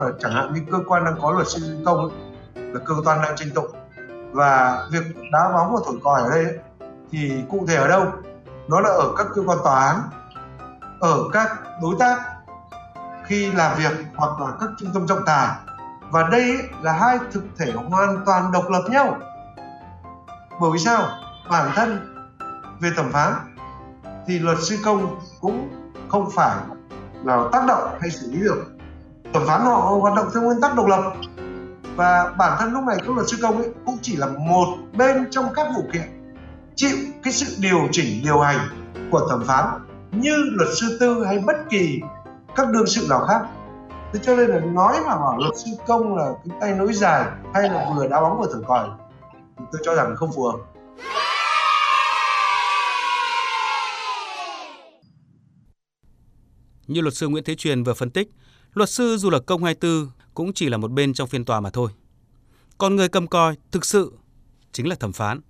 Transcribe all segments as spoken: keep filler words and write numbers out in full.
Chẳng hạn như cơ quan đang có luật sư công ấy, là cơ quan đang tranh tụng, và việc đá bóng và thổi còi ở đây ấy, thì cụ thể ở đâu? Nó là ở các cơ quan tòa án, ở các đối tác khi làm việc, hoặc là các trung tâm trọng tài. Và đây ấy, là hai thực thể hoàn toàn độc lập nhau. Bởi vì sao? Bản thân về thẩm phán thì luật sư công cũng không phải là tác động hay xử lý được. Thẩm phán họ hoạt động theo nguyên tắc độc lập, và bản thân lúc này các luật sư công ấy cũng chỉ là một bên trong các vụ kiện, chịu cái sự điều chỉnh điều hành của thẩm phán như luật sư tư hay bất kỳ các đương sự nào khác. Thế cho nên là nói mà bảo luật sư công là cái tay nối dài hay là vừa đá bóng vừa thổi còi thì tôi cho rằng không phù hợp. Như luật sư Nguyễn Thế Truyền vừa phân tích, luật sư dù là công hay tư cũng chỉ là một bên trong phiên tòa mà thôi. Còn người cầm còi thực sự chính là thẩm phán.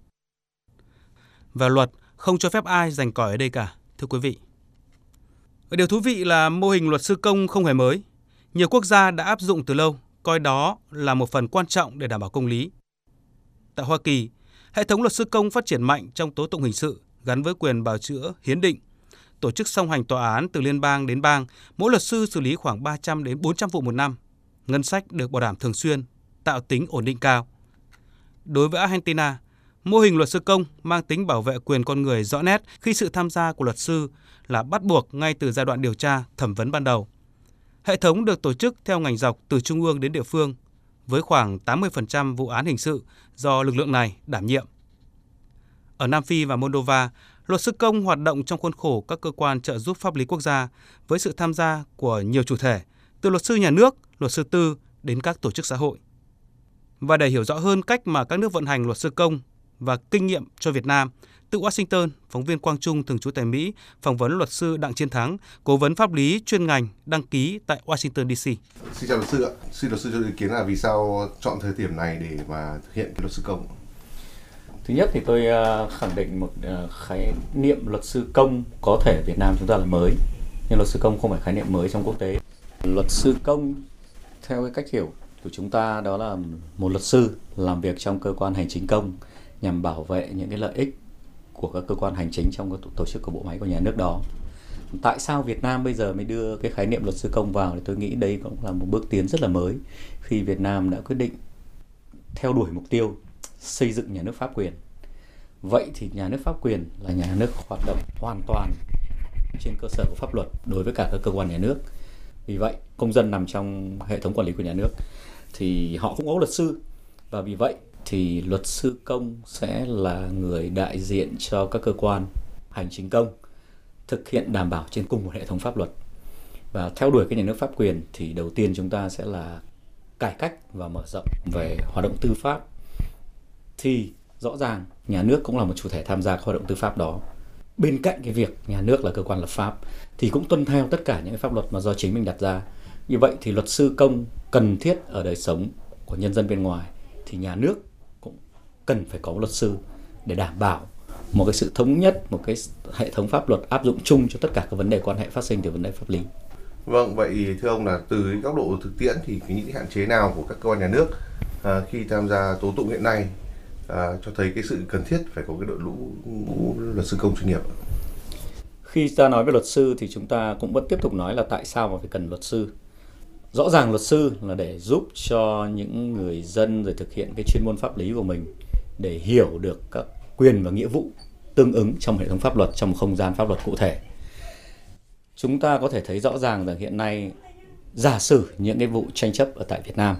Và luật không cho phép ai giành còi ở đây cả, thưa quý vị. Điều thú vị là mô hình luật sư công không hề mới. Nhiều quốc gia đã áp dụng từ lâu, coi đó là một phần quan trọng để đảm bảo công lý. Tại Hoa Kỳ, hệ thống luật sư công phát triển mạnh trong tố tụng hình sự gắn với quyền bào chữa hiến định. Tổ chức song hành tòa án từ liên bang đến bang, mỗi luật sư xử lý khoảng ba trăm đến bốn trăm vụ một năm. Ngân sách được bảo đảm thường xuyên, tạo tính ổn định cao. Đối với Argentina, mô hình luật sư công mang tính bảo vệ quyền con người rõ nét khi sự tham gia của luật sư là bắt buộc ngay từ giai đoạn điều tra, thẩm vấn ban đầu. Hệ thống được tổ chức theo ngành dọc từ trung ương đến địa phương, với khoảng tám mươi phần trăm vụ án hình sự do lực lượng này đảm nhiệm. Ở Nam Phi và Moldova, luật sư công hoạt động trong khuôn khổ các cơ quan trợ giúp pháp lý quốc gia với sự tham gia của nhiều chủ thể, từ luật sư nhà nước, luật sư tư đến các tổ chức xã hội. Và để hiểu rõ hơn cách mà các nước vận hành luật sư công và kinh nghiệm cho Việt Nam, từ Washington, phóng viên Quang Trung thường trú tại Mỹ phỏng vấn luật sư Đặng Chiến Thắng, cố vấn pháp lý chuyên ngành đăng ký tại Washington đê xê. Xin chào luật sư ạ. Xin luật sư cho ý kiến là vì sao chọn thời điểm này để mà thực hiện cái luật sư công? Thứ nhất thì tôi khẳng định một khái niệm luật sư công có thể Việt Nam chúng ta là mới, nhưng luật sư công không phải khái niệm mới trong quốc tế. Luật sư công theo cái cách hiểu của chúng ta đó là một luật sư làm việc trong cơ quan hành chính công nhằm bảo vệ những cái lợi ích của các cơ quan hành chính trong các tổ chức của bộ máy của nhà nước đó. Tại sao Việt Nam bây giờ mới đưa cái khái niệm luật sư công vào thì tôi nghĩ đây cũng là một bước tiến rất là mới khi Việt Nam đã quyết định theo đuổi mục tiêu xây dựng nhà nước pháp quyền. Vậy thì nhà nước pháp quyền là nhà nước hoạt động hoàn toàn trên cơ sở của pháp luật đối với cả các cơ quan nhà nước. Vì vậy, công dân nằm trong hệ thống quản lý của nhà nước thì họ cũng có luật sư, và vì vậy thì luật sư công sẽ là người đại diện cho các cơ quan hành chính công thực hiện đảm bảo trên cùng một hệ thống pháp luật. Và theo đuổi cái nhà nước pháp quyền thì đầu tiên chúng ta sẽ là cải cách và mở rộng về hoạt động tư pháp. Thì rõ ràng nhà nước cũng là một chủ thể tham gia hoạt động tư pháp đó. Bên cạnh cái việc nhà nước là cơ quan lập pháp thì cũng tuân theo tất cả những cái pháp luật mà do chính mình đặt ra. Như vậy thì luật sư công cần thiết ở đời sống của nhân dân bên ngoài, thì nhà nước cũng cần phải có luật sư để đảm bảo một cái sự thống nhất, một cái hệ thống pháp luật áp dụng chung cho tất cả các vấn đề quan hệ phát sinh từ vấn đề pháp lý. Vâng, vậy thưa ông là từ góc độ thực tiễn thì những cái hạn chế nào của các cơ quan nhà nước à, khi tham gia tố tụng hiện nay à, cho thấy cái sự cần thiết phải có cái đội ngũ luật sư công chuyên nghiệp? Khi ta nói về luật sư thì chúng ta cũng vẫn tiếp tục nói là tại sao mà phải cần luật sư. Rõ ràng luật sư là để giúp cho những người dân rồi thực hiện cái chuyên môn pháp lý của mình để hiểu được các quyền và nghĩa vụ tương ứng trong hệ thống pháp luật, trong một không gian pháp luật cụ thể. Chúng ta có thể thấy rõ ràng rằng hiện nay giả sử những cái vụ tranh chấp ở tại Việt Nam,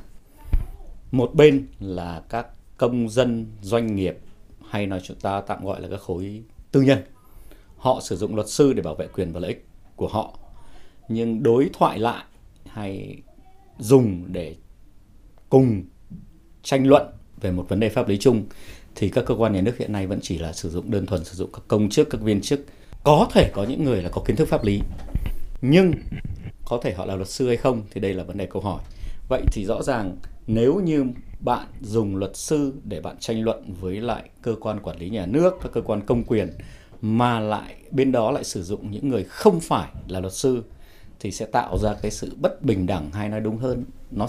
một bên là các công dân, doanh nghiệp hay nói chúng ta tạm gọi là các khối tư nhân, họ sử dụng luật sư để bảo vệ quyền và lợi ích của họ, nhưng đối thoại lại hay dùng để cùng tranh luận về một vấn đề pháp lý chung thì các cơ quan nhà nước hiện nay vẫn chỉ là sử dụng đơn thuần sử dụng các công chức, các viên chức. Có thể có những người là có kiến thức pháp lý, nhưng có thể họ là luật sư hay không thì đây là vấn đề câu hỏi. Vậy thì rõ ràng nếu như bạn dùng luật sư để bạn tranh luận với lại cơ quan quản lý nhà nước, các cơ quan công quyền, mà lại bên đó lại sử dụng những người không phải là luật sư thì sẽ tạo ra cái sự bất bình đẳng, hay nói đúng hơn